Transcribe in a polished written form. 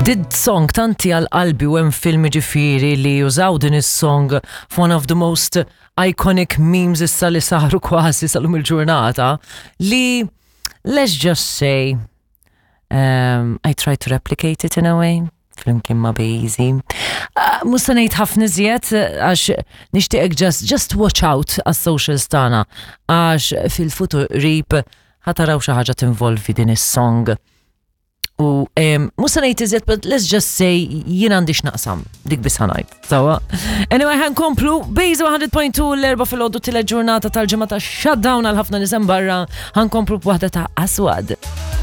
Did song tanti għal-qalbi u hemm film ġifieri li użaw din is-song f'one of the most iconic memes issa li saru kważi salum il-ġurnata li let's just say I try to replicate it in a way. Flimkien ma bejzi. Musta ngħid ħafna iżjed għax nixtieqek just watch out għas-socials tagħna għax fil-futur qrib ħataraw xi ħaġa tinvolvi din is-song. U musta ngħid iżjed, but let's just say jien għandix naqsam dik biss ħanajt. Sawa. Anyway, ħankomplu Bejzi 100.2 l-erba' fil-għodu til-ġurnata tal-ġimgħa ta' shutdown għal ħafna nies barra, ħankomplu b'waħda ta' Aswad.